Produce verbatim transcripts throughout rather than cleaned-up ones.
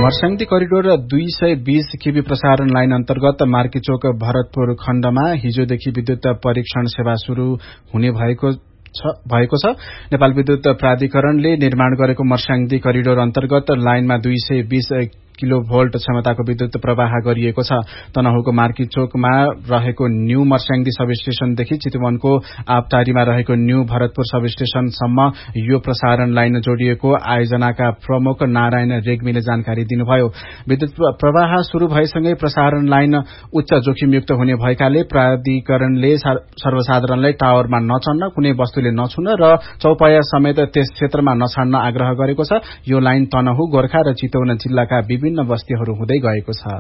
Marsyangdi corridor दुई सय बीस केबी प्रसारण लाइन अन्तर्गत मार्कीचोक भरतपुर खण्डमा हिजोदेखि विद्युत परीक्षण सेवा शुरू हुने भएको भएको छ। नेपाल विद्युत प्राधिकरणले निर्माण गरेको मर्स्याङदी करिडोर अन्तर्गत लाइनमा दुई सय बीस किलो भोल्ट क्षमताको विद्युत प्रवाह गरिएको छ। तनहुको मार्कीचोकमा रहेको न्यू मर्स्याङदी सब स्टेशनदेखि चितवनको आपटारीमा रहेको न्यू भरतपुर सब स्टेशनसम्म यो प्रसारण लाइन जोडिएको आयोजनाका प्रमुख नारायण रेग्मीले जानकारी दिनुभयो। विद्युत प्रवाह शुरू भएसँगै प्रसारण लाइन उच्च जोखिमयुक्त हुने भएकाले प्राधिकरणले सर्वसाधारणलाई टावरमा नचढ्न, कुनै वस्तुले नछुन र चौपाया समेत त्यस क्षेत्रमा नछाड्न आग्रह गरेको छ। यो लाइन तनहु, गोर्खा र चितवन जिल्लाका विभिन्न बस्तीहरू हुँदै गएको छ।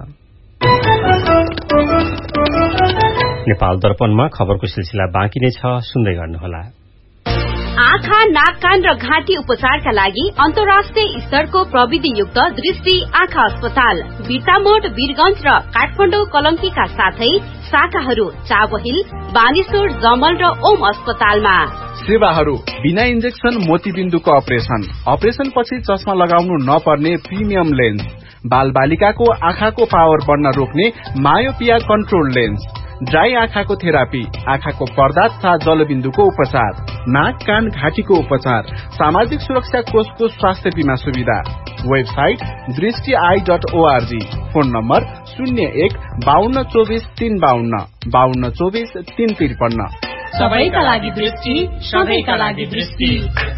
नेपाल दर्पणमा खबरको सिलसिला बाँकी नै छ, सुन्दै गर्नुहोला। आँखा, नाक, कान र घाँटी उपचारका लागि अन्तर्राष्ट्रिय स्तरको प्रविधियुक्त दृष्टि आँखा अस्पताल बिर्तामोड, वीरगंज र काठमाडौँ कलंकीका साथै शाखाहरू चाबहिल, बानेश्वर, जमल र ओम अस्पतालमा। सेवाहरू बिना इन्जेक्सन मोतीबिन्दुको अपरेशन, अपरेशन पछि चस्मा लगाउनु नपर्ने प्रिमियम लेन्स, बाल बालिकाको आँखाको पावर बढ्न रोक्ने मायोपिया कन्ट्रोल लेन्स, ड्राई आँखाको थेरापी, आँखाको पर्दा तथा जलबिन्दुको उपचार, नाक, कान, घाँटीको उपचार, सामाजिक सुरक्षा कोषको स्वास्थ्य बीमा सुविधा। वेबसाइट दृष्टि I dot ORG. Phone number शून्य एक बाहन्न चौबिस तीन बाहन्न बाहन्न चौबिस तीन त्रिपन्न। सबैका लागि दृष्टि, सबैका लागि दृष्टि।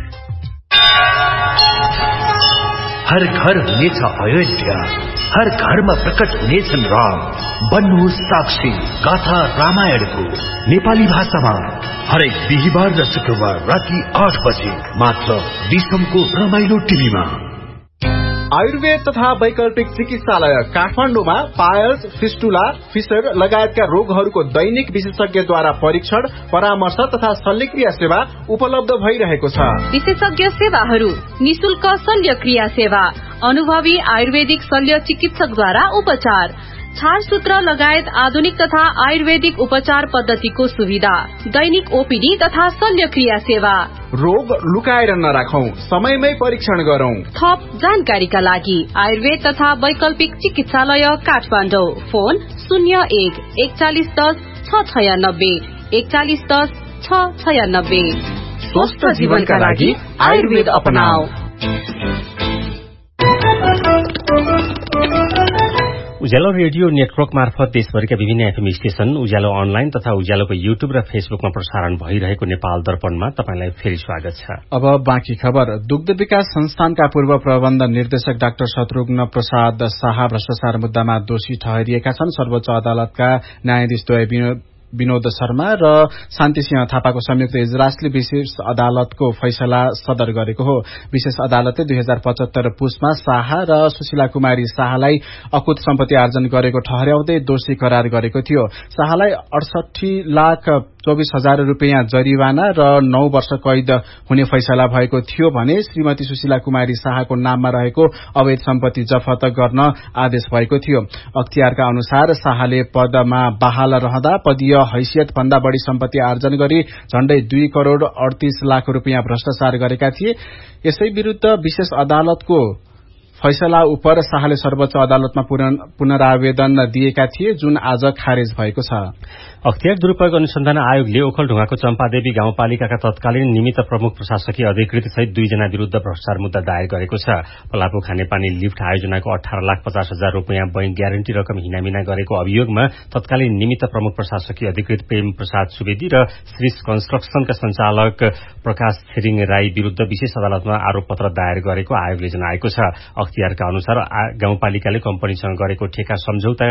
हर घर हुनेछ अयोध्या, हर घरमा प्रकट हुनेछन् राम। बन्नुहोस् साक्षी गाथा रामायणको नेपाली भाषामा हरेक बिहिबार र शुक्रबार राति आठ बजे मात्र विश्वको रमाइलो टिभीमा। आयुर्वेद तथा वैकल्पिक चिकित्सालय काठमाडौँमा पायल्स, फिस्टुला, फिसर लगायतका रोगहरूको दैनिक विशेषज्ञद्वारा परीक्षण, परामर्श तथा शल्यक्रिया सेवा उपलब्ध भइरहेको छ। विशेषज्ञ सेवाहरू: निशुल्क शल्यक्रिया सेवा, अनुभवी आयुर्वेदिक शल्य चिकित्सकद्वारा उपचार, छारसूत्र लगायत आधुनिक तथा आयुर्वेदिक उपचार पद्धतिको सुविधा, दैनिक ओपीडी तथा शल्यक्रिया सेवा। रोग लुकाएर नराखौं, समयमै परीक्षण गरौं। थप जानकारीका लागि आयुर्वेद तथा वैकल्पिक चिकित्सालय काठमाडौँ। फोन शून्य एक एकचालिस दस छ छयानब्बे एकचालिस दस छ छयानब्बे। स्वस्थ जीवनका लागि आयुर्वेद अपनाऊ। उज्यालो रेडियो नेटवर्क मार्फत देशभरिका विभिन्न एफएम स्टेशन, उज्यालो अनलाइन तथा उज्यालोको युट्युब र फेसबुकमा प्रसारण भइरहेको नेपाल दर्पणमा तपाईंलाई फेरि स्वागत छ। अब बाँकी खबर। दुग्ध विकास संस्थानका पूर्व प्रबन्ध निर्देशक डाक्टर शत्रुघ्न प्रसाद शाह भ्रष्टाचार मुद्दामा दोषी ठहरिएका छन्। सर्वोच्च अदालतका न्यायाधीश द्वय विनोद शर्मा र शान्तिसिंह थापाको संयुक्त इजलासले विशेष अदालतको फैसला सदर गरेको हो। विशेष अदालतले दुई हजार पचहत्तर पुसमा शाह र सुशीला कुमारी शाहलाई अकुत सम्पत्ति आर्जन गरेको ठहर्याउँदै दोषी करार गरेको थियो। शाहलाई अडसठी लाख चौबिस हजार रूपियाँ जरिवाना र नौ वर्ष कैद हुने फैसला भएको थियो भने श्रीमती सुशीला कुमारी शाहको नाममा रहेको अवैध सम्पत्ति जफत गर्न आदेश भएको थियो। अख्तियारका अनुसार शाहले पदमा बहाल रहँदा पदीय हैसियत भन्दा बढ़ी सम्पत्ति आर्जन गरी झण्डै दुई करोड़ अडतीस लाख रूपियाँ भ्रष्टाचार गरेका थिए। यसै विरूद्ध विशेष अदालतको फैसला उपर शाहले सर्वोच्च अदालतमा पुनरावेदन दिएका थिए, जुन आज खारेज भएको छ। अख्तियार दुरूपयोग अनुसन्धान आयोगले ओखलढुङ्गाको चम्पादेवी गाउँपालिकाका तत्कालीन निमित्त प्रमुख प्रशासकीय अधिकृत सहित दुईजना विरूद्ध भ्रष्टाचार मुद्दा दायर गरेको छ। पलापु खानेपानी लिफ्ट आयोजनाको अठार लाख पचास हजार रूपियाँ बैंक ग्यारेन्टी रकम हिनामिना गरेको अभियोगमा तत्कालीन निमित्त प्रमुख प्रशासकीय अधिकृत प्रेम प्रसाद सुवेदी र श्रीष कन्स्ट्रक्सनका संचालक प्रकाश छिरिङ राई विरूद्ध विशेष अदालतमा आरोप पत्र दायर गरेको आयोगले जनाएको छ। अख्तियारका अनुसार गाउँपालिकाले कम्पनीसँग गरेको ठेका सम्झौता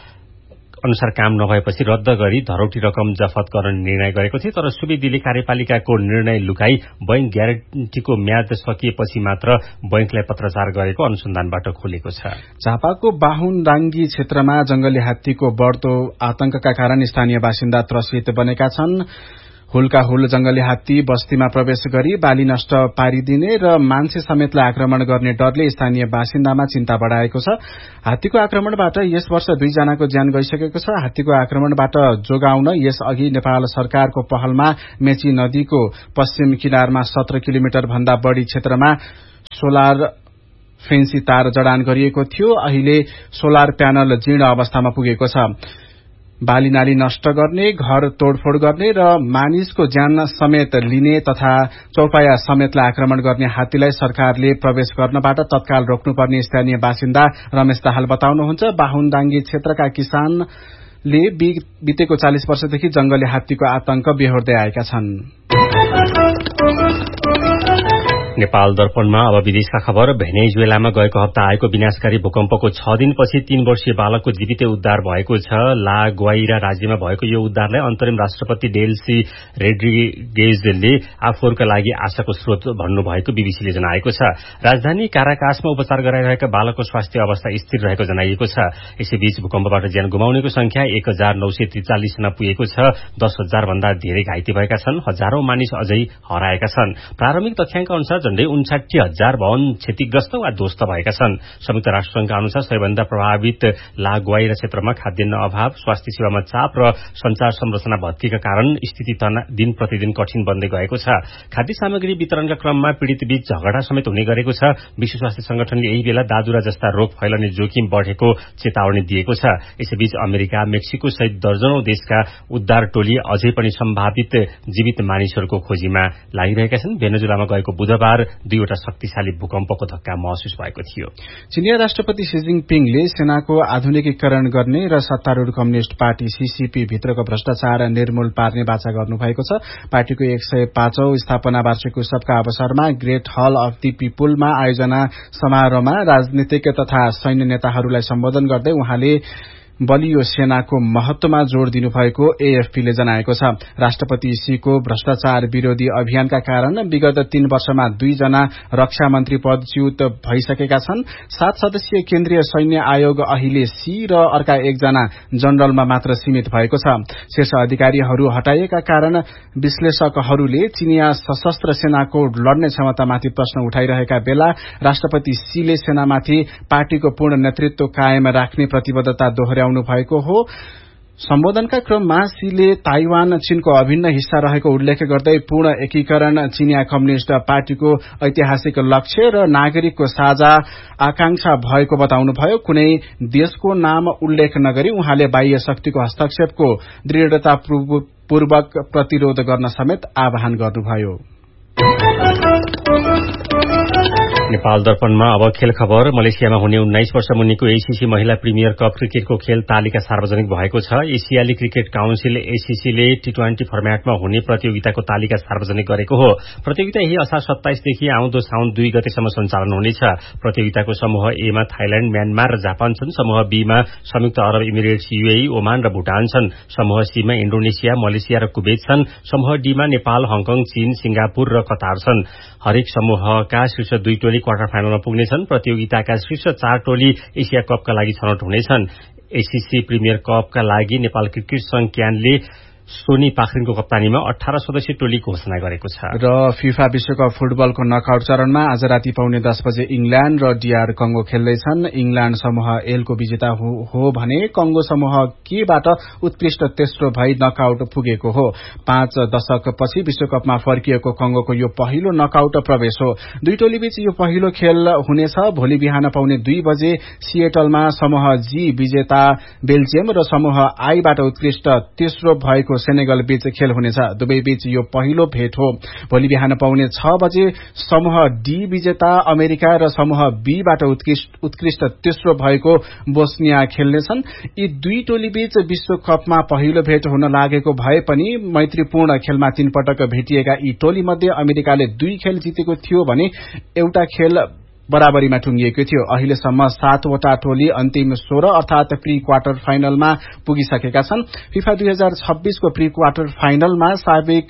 अनुसार काम नभएपछि रद्द गरी धरौटी रकम जफत गर्न निर्णय गरेको थियो। तर सुवेदीले कार्यपालिकाको निर्णय लुकाई बैंक ग्यारेन्टीको म्याद सकिएपछि मात्र बैंकलाई पत्राचार गरेको अनुसन्धानबाट खुलेको छ। झापाको बाहुनडाङ्गी क्षेत्रमा जंगली हात्तीको बढ्दो आतंकका कारण स्थानीय बासिन्दा त्रसित बनेका छन्। हुलका हुल जंगली हात्ती बस्तीमा प्रवेश गरी बाली नष्ट पारिदिने र मान्छे समेतलाई आक्रमण गर्ने डरले स्थानीय बासिन्दामा चिन्ता बढ़ाएको छ। हात्तीको आक्रमणबाट यस वर्ष दुईजनाको ज्यान गइसकेको छ। हात्तीको आक्रमणबाट जोगाउन यस अघि नेपाल सरकारको पहलमा मेची नदीको पश्चिम किनारमा सत्र किलोमिटर भन्दा बढ़ी क्षेत्रमा सोलर फेन्सी तार जडान गरिएको थियो। अहिले सोलर प्यानल जीर्ण अवस्थामा पुगेको छ। बाली नाली नष्ट गर्ने, घर तोडफोड गर्ने र मानिसको ज्यान समेत लिने तथा चौपाया समेतलाई आक्रमण गर्ने हात्तीलाई सरकारले प्रवेश गर्नबाट तत्काल रोक्नुपर्ने स्थानीय बासिन्दा रमेश दाहाल बताउनुहुन्छ। बाहुनदाङ्गी क्षेत्रका किसानले बितेको चालिस वर्षदेखि जंगली हात्तीको आतंक बेहोर्दै आएका छन्। नेपाल दर्पणमा अब विदेशका खबर। भेनेजुएलामा गएको हप्ता आएको विनाशकारी भूकम्पको छ दिनपछि तीन वर्षीय बालकको जीवितै उद्धार भएको छ। ला ग्वाइरा राज्यमा भएको यो उद्धारलाई अन्तरिम राष्ट्रपति डेल्सी रोड्रिगेजले आफूहरूका लागि आशाको स्रोत भन्नुभएको बीबीसीले जनाएको छ। राजधानी काराकासमा उपचार गराइरहेका बालकको स्वास्थ्य अवस्था स्थिर रहेको जनाइएको छ। यसैबीच भूकम्पबाट ज्यान गुमाउनेको संख्या एक हजार नौ सय त्रिचालिस जना पुगेको छ। दस हजार भन्दा धेरै घाइते भएका छन्। हजारौं मानिस अझै हराएका छन्। प्रारम्भिक तथ्याङ्क अनुसार झण्डै उन्साठी हजार भवन क्षतिग्रस्त वा ध्वस्त भएका छन्। संयुक्त राष्ट्रसंघका अनुसार सबैभन्दा प्रभावित ला ग्वाइरा क्षेत्रमा खाद्यान्न अभाव, स्वास्थ्य सेवामा चाप र संचार संरचना भत्कीका कारण स्थिति दिन प्रतिदिन कठिन बन्दै गएको छ। खाद्य सामग्री वितरणका क्रममा पीड़ितबीच झगडा समेत हुने गरेको छ। विश्व स्वास्थ्य संगठनले यही बेला दादुरा जस्ता रोग फैलने जोखिम बढ़ेको चेतावनी दिएको छ। यसैबीच अमेरिका, मेक्सिको सहित दर्जनौं देशका उद्धार टोली अझै पनि सम्भावित जीवित मानिसहरूको खोजीमा लागिरहेका छन्। भेनेजुएलामा गएको बुधबार दुईवटा शक्तिशाली भूकम्पको धक्का महसुस भएको थियो। चिनिया राष्ट्रपति शी जिनपिङले सेनाको आधुनिकीकरण गर्ने र सत्तारूढ़ कम्युनिष्ट पार्टी सीसीपी भित्रको भ्रष्टाचार निर्मूल पार्ने बाचा गर्नुभएको छ। पार्टीको एक सय पाँचौं स्थापना वार्षिक उत्सवका अवसरमा ग्रेट हल अफ दि पीपुलमा आयोजना समारोहमा राजनीतिक तथा सैन्य नेताहरूलाई सम्बोधन गर्दै उहाँले बलियो सेनाको महत्वमा जोड़ दिनुभएको एएफपीले जनाएको छ। राष्ट्रपति शीको भ्रष्टाचार विरोधी अभियानका कारण विगत तीन वर्षमा दुईजना रक्षा मन्त्री पदच्युत भइसकेका छन्। सात सदस्यीय केन्द्रीय सैन्य आयोग अहिले शी र अर्का एकजना जनरलमा मात्र सीमित भएको छ। शीर्ष अधिकारीहरू हटाइएका कारण विश्लेषकहरूले चिनिया सशस्त्र सेनाको लड्ने क्षमतामाथि प्रश्न उठाइरहेका बेला राष्ट्रपति शीले सेनामाथि पार्टीको पूर्ण नेतृत्व कायम राख्ने प्रतिबद्धता दोहोर्याउनु भएको हो। सम्बोधनका क्रममा शीले ताइवान चीनको अभिन्न हिस्सा रहेको उल्लेख गर्दै पूर्ण एकीकरण चिनिया कम्युनिष्ट पार्टीको ऐतिहासिक लक्ष्य र नागरिकको साझा आकांक्षा भएको बताउनुभयो। कुनै देशको नाम उल्लेख नगरी उहाँले बाह्य शक्तिको हस्तक्षेपको दृढ़तापूर्वक प्रतिरोध गर्न समेत आह्वान गर्नुभयो। नेपाल दर्पणमा अब खेल खबर। मलेसियामा हुने उन्नाइस वर्ष मुनिको एसीसी महिला प्रिमियर कप क्रिकेटको खेल तालिका सार्वजनिक भएको छ। एसियाली क्रिकेट काउन्सिल एसीसीले टी ट्वेन्टी फर्मेटमा हुने प्रतियोगिताको तालिका सार्वजनिक गरेको हो। प्रतियोगिता यही असार सत्ताइसदेखि आउँदो साउन दुई गतेसम्म सञ्चालन हुनेछ। प्रतियोगिताको समूह ए मा थाइल्याण्ड, म्यानमार र जापान छन्। समूह बी मा संयुक्त अरब इमिरेट्स, यूएई, ओमान र भूटान छन्। समूह सी मा इन्डोनेसिया, मलेसिया र कुवेत छन्। समूह डी मा नेपाल, हङकङ, चीन, सिंगापुर र कतार छन्। हरेक समूहका शीर्ष दुई टोली क्वार्टर फाइनलमा पुग्नेछन्। प्रतियोगिताका शीर्ष चार टोली एसिया कपका लागि छनौट हुनेछन्। एसीसी प्रिमियर कपका लागि नेपाल क्रिकेट संघ क्यानले सोनी पाखरिनको कप्तानीमा अठारह सदस्यीय टोली घोषणा गरेको छ। र फिफा विश्वकप फुटबलको नकआउट चरणमा आज राति पाउने दस बजे इंग्ल्याण्ड र डीआर कंगो खेल्दैछन्। इंग्ल्याण्ड समूह एलको विजेता हो, हो भने कंगो समूह केबाट उत्कृष्ट तेस्रो भई नकआउट पुगेको हो। पाँच दशकपछि विश्वकपमा फर्किएको कंगोको यो पहिलो नकआउट प्रवेश हो। दुई टोलीबीच यो पहिलो खेल हुनेछ। भोलि बिहान पाउने दुई बजे सिएटलमा समूह जी विजेता बेल्जियम र समूह आईबाट उत्कृष्ट तेस्रो भएको सेनेगल बीच खेल हुनेछ। दुवै बीच यो पहिलो भेट हो। भोलि बिहान पाउने छ बजे समूह डी विजेता अमेरिका र समूह बीबाट उत्कृष्ट तेस्रो भएको बोस्निया खेल्नेछन्। यी दुई टोली बीच विश्वकपमा पहिलो भेट हुन लागेको भए पनि मैत्रीपूर्ण खेलमा तीन पटक भेटिएका यी टोली मध्ये अमेरिकाले दुई खेल जितेको थियो भने एउटा खेल बराबरीमा टुंगिएको थियो। अहिलेसम्म सातवटा टोली अन्तिम सोह्र अर्थात प्री क्वार्टर फाइनलमा पुगिसकेका छन्। फिफा दुई हजार छब्बीसको प्री क्वार्टर फाइनलमा साबिक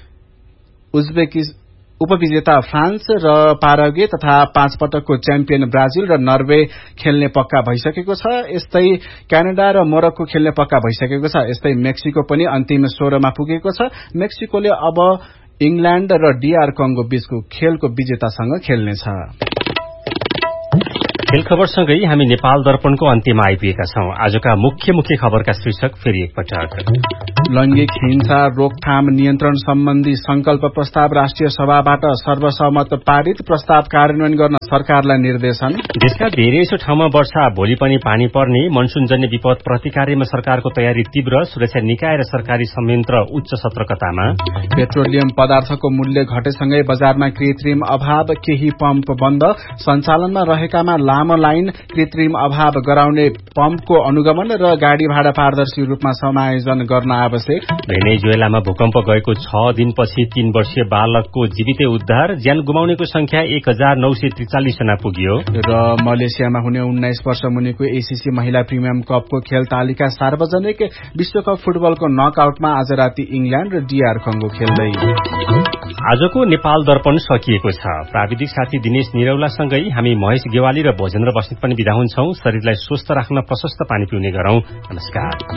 उज्बेकिस्तान उपविजेता फ्रान्स र पाराग्वे तथा पाँच पटकको च्याम्पियन ब्राजिल र नर्वे खेल्ने पक्का भइसकेको छ। यस्तै क्यानाडा र मोरक्को खेल्ने पक्का भइसकेको छ। यस्तै मेक्सिको पनि अन्तिम सोह्रमा पुगेको छ। मेक्सिकोले अब इंग्ल्याण्ड र डीआर कंगो बीचको खेलको विजेतासँग खेल्नेछ। खेल खबरसँगै हामी नेपाल दर्पणको अन्त्यमा आइपुगेका छौं। आजका मुख्य मुख्य खबरका शीर्षक फेरि एकपटक। लैंगिक हिंसा रोकथाम नियन्त्रण सम्बन्धी संकल्प प्रस्ताव राष्ट्रिय सभाबाट सर्वसम्मत पारित, प्रस्ताव कार्यान्वयन गर्न सरकारलाई निर्देशन। देशका धेरैसो ठाउँमा वर्षा, भोलि पनि पानी पर्ने, मनसूनजन्य विपद प्रतिकार्यमा सरकारको तयारी तीव्र, सुरक्षा निकाय र सरकारी संयन्त्र उच्च सतर्कतामा। पेट्रोलियम पदार्थको मूल्य घटेसँगै बजारमा कृत्रिम अभाव, केही पम्प बन्द, सञ्चालनमा रहेकामा लामो लाइन, कृत्रिम अभाव गराउने पम्पको अनुगमन र गाड़ी भाडा पारदर्शी रूपमा समायोजन गर्न आवश्यक। भेनेजुएलामा भूकम्प गएको छ दिनपछि तीन वर्षीय बालकको जीवितै उद्धार, ज्यान गुमाउनेको संख्या एक हजार नौ सय त्रिचालिस जना पुग्यो। र मलेसियामा हुने उन्नाइस वर्ष मुनिको एसीसी महिला प्रिमियम कपको खेल तालिका सार्वजनिक। विश्वकप फुटबलको नकआउटमा आज राति इंग्ल्याण्ड र डीआर कङ्गो खेल्दै। आजको नेपाल दर्पण सकिएको छ। प्राविधिक साथी दिनेश निरौलासँगै हामी महेश गेवाली र भोजेन्द्र बस्नेत पनि बिदा हुन्छौं। शरीरलाई स्वस्थ राख्न प्रशस्त पानी पिउने गरौं। नमस्कार।